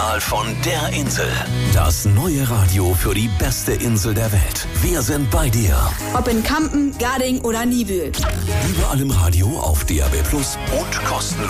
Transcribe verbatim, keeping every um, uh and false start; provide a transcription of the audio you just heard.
Von der Insel. Das neue Radio für die beste Insel der Welt. Wir sind bei dir. Ob in Kampen, Garding oder Niebüll. Überall im Radio auf D A B Plus und kostenlos.